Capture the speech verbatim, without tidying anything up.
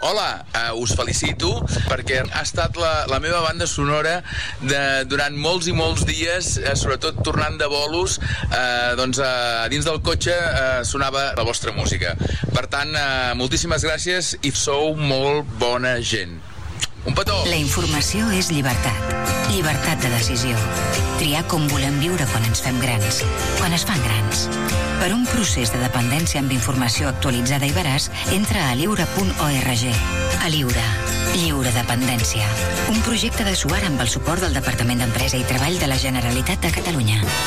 Hola, uh, us felicito perquè ha estat la, la meva banda sonora de, durant molts i molts dies, uh, sobretot tornant de bolos, uh, doncs uh, dins del cotxe uh, sonava la vostra música. Per tant, uh, moltíssimes gràcies i sou molt bona gent. Un petó! La informació és llibertat. Llibertat de decisió. Triar com volem viure quan ens fem grans. Quan es fan grans. Per un procés de dependència amb informació actualitzada i veraç, entra a lliure punt org. A Lliure. Lliure Dependència. Un projecte de Suar amb el suport del Departament d'Empresa i Treball de la Generalitat de Catalunya.